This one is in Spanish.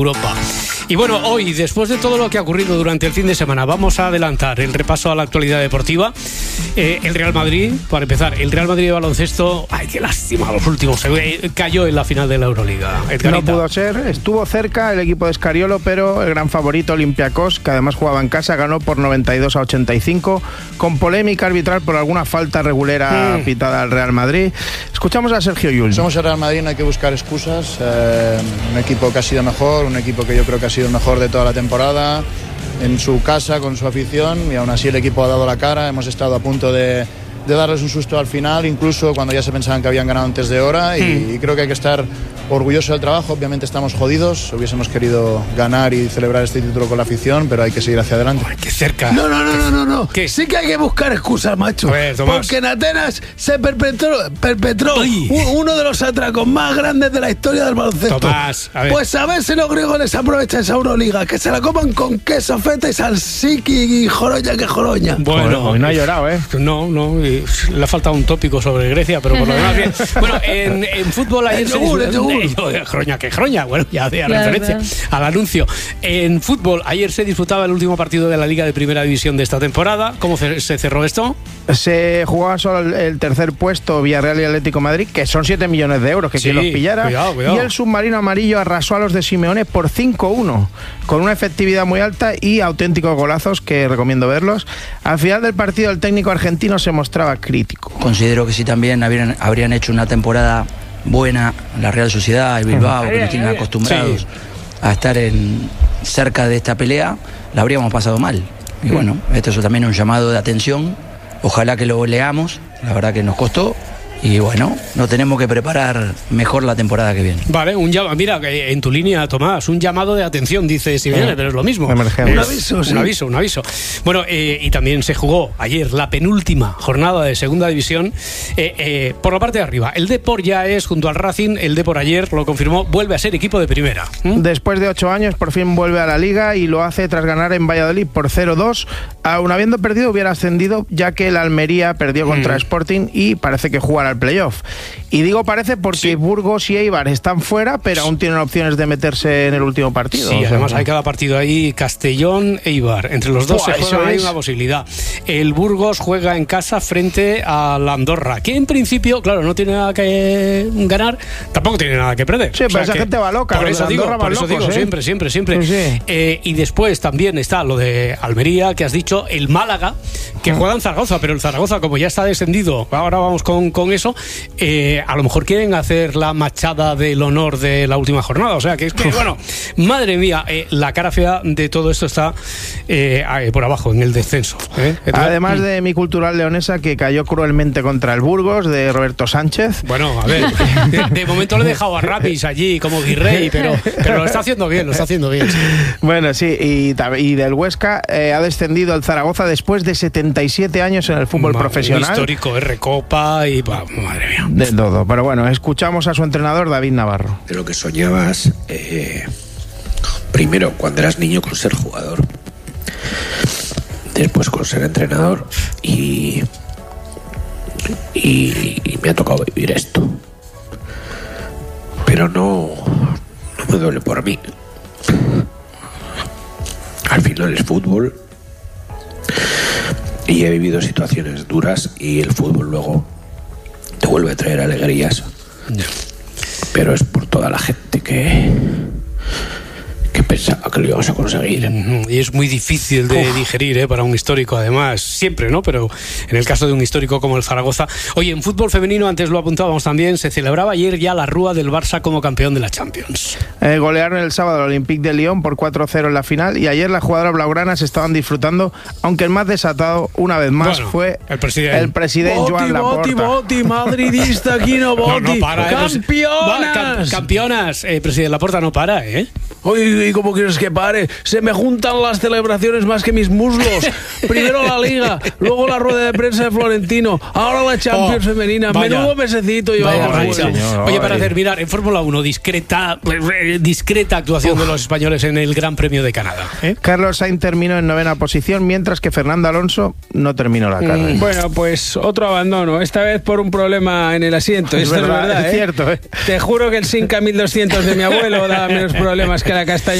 Europa. Y bueno, hoy, después de todo lo que ha ocurrido durante el fin de semana, vamos a adelantar el repaso a la actualidad deportiva. El Real Madrid, para empezar, el Real Madrid de baloncesto, ay, qué lástima, los últimos, cayó en la final de la Euroliga. No pudo ser, estuvo cerca el equipo de Scariolo, pero el gran favorito Olympiacos, que además jugaba en casa, ganó por 92-85, con polémica arbitral por alguna falta regulera pitada al Real Madrid. Escuchamos a Sergio Llull. Somos el Real Madrid, no hay que buscar excusas. Un equipo que ha sido mejor, un equipo que yo creo que ha sido el mejor de toda la temporada, en su casa, con su afición, y aún así el equipo ha dado la cara. Hemos estado a punto de darles un susto al final, incluso cuando ya se pensaban que habían ganado antes de hora, y creo que hay que estar orgulloso del trabajo. Obviamente estamos jodidos, hubiésemos querido ganar y celebrar este título con la afición, pero hay que seguir hacia adelante. ¡Qué cerca! No. ¿Qué? Sí que hay que buscar excusas, macho. Pues, porque en Atenas se perpetró uno de los atracos más grandes de la historia del baloncesto. Tomás, a ver. Pues a ver si los griegos les aprovechan esa Euroliga, que se la coman con queso, feta y salsiki y joroña que joroña. Bueno, hoy no ha llorado, ¿eh? No, le ha faltado un tópico sobre Grecia, pero por lo demás bien. Bueno, en fútbol ayer Jroña, bueno, ya hacía referencia al anuncio. En fútbol ayer se disputaba el último partido de la Liga de Primera División de esta temporada. ¿Cómo se cerró esto? Se jugaba solo el tercer puesto, Villarreal y Atlético Madrid, que son 7 millones de euros, que quien los pillara. Cuidado. Y el submarino amarillo arrasó a los de Simeone por 5-1, con una efectividad muy alta y auténticos golazos que recomiendo verlos. Al final del partido el técnico argentino se mostraba crítico. Considero que si también habrían hecho una temporada buena la Real Sociedad y Bilbao, que nos tienen acostumbrados a estar cerca de esta pelea, la habríamos pasado mal. Y bueno, esto es también un llamado de atención. Ojalá que lo leamos, la verdad que nos costó. Y bueno, nos tenemos que preparar mejor la temporada que viene. Vale, mira, en tu línea, Tomás, un llamado de atención, dice Simeone, pero es lo mismo. Un aviso. Bueno, y también se jugó ayer la penúltima jornada de segunda división. Por la parte de arriba, el Depor ya es, junto al Racing, el Depor ayer lo confirmó, vuelve a ser equipo de primera. Después de 8 años, por fin vuelve a la Liga y lo hace tras ganar en Valladolid por 0-2. Aún habiendo perdido, hubiera ascendido, ya que el Almería perdió contra Sporting y parece que jugará al playoff. Y digo parece porque Burgos y Eibar están fuera, pero aún tienen opciones de meterse en el último partido. Sí, además hay cada partido ahí, Castellón, Eibar. Entre los dos se juega, hay una posibilidad. El Burgos juega en casa frente a la Andorra, que en principio, claro, no tiene nada que ganar, tampoco tiene nada que perder. Sí, pero esa gente va loca. Por eso digo, siempre. Sí. Y después también está lo de Almería, que has dicho, el Málaga, que juega en Zaragoza, pero el Zaragoza, como ya está descendido, ahora vamos con eso, a lo mejor quieren hacer la machada del honor de la última jornada. O sea, que es que, bueno, madre mía, la cara fea de todo esto está por abajo, en el descenso. Además de mi cultural leonesa, que cayó cruelmente contra el Burgos, de Roberto Sánchez. Bueno, a ver, de momento le he dejado a Rapis allí como virrey, pero lo está haciendo bien, Bueno, sí, y del Huesca ha descendido el Zaragoza después de 77 años en el fútbol profesional. Histórico, Recopa y... madre mía. De todo, pero bueno, escuchamos a su entrenador David Navarro. De lo que soñabas, primero cuando eras niño con ser jugador, después con ser entrenador y me ha tocado vivir esto, pero no me duele por mí. Al final es fútbol y he vivido situaciones duras y el fútbol luego te vuelve a traer alegrías. Pero es por toda la gente que pensaba que lo íbamos a conseguir. Y es muy difícil de digerir para un histórico, además, siempre, ¿no? Pero en el caso de un histórico como el Zaragoza. Oye, en fútbol femenino, antes lo apuntábamos también, se celebraba ayer ya la rúa del Barça como campeón de la Champions. Golearon el sábado al Olympique de Lyon por 4-0 en la final, y ayer las jugadoras blaugranas estaban disfrutando, aunque el más desatado, una vez más, fue el presidente Joan Laporta. Boti, madridista, aquí no Boti. No para, ¡Campeonas! Campeonas, presidente Laporta no para, Oye, ¿y cómo quieres que pare? Se me juntan las celebraciones más que mis muslos. Primero la Liga, luego la rueda de prensa de Florentino, ahora la Champions femenina. Menudo mesecito llevamos. Oye, para terminar, en Fórmula 1, discreta actuación de los españoles en el Gran Premio de Canadá. Carlos Sainz terminó en 9ª posición, mientras que Fernando Alonso no terminó la carrera. Bueno, pues otro abandono, esta vez por un problema en el asiento. Esto es verdad, es cierto. Te juro que el Simca 1200 de mi abuelo da menos problemas que que la castaña